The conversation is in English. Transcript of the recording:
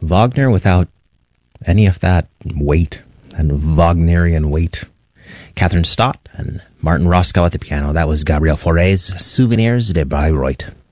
Wagner without any of that weight and Wagnerian weight. Catherine Stott and Martin Roscoe at the piano. That was Gabriel Fauré's Souvenirs de Bayreuth.